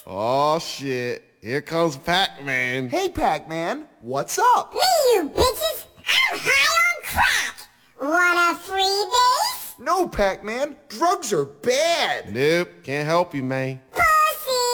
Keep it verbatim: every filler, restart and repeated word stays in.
Oh, shit. Here comes Pac-Man. Hey, Pac-Man, what's up? Hey, you bitches! I'm high on crack! Want a free base? No, Pac-Man, drugs are bad. Nope, can't help you, man. Pull